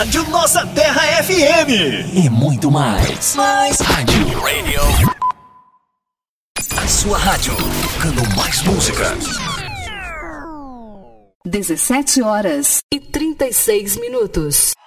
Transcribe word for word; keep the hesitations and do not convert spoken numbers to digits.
Rádio Nossa Terra F M. E muito mais. Mais rádio. Radio. A sua rádio, tocando mais música. dezessete horas e trinta e seis minutos.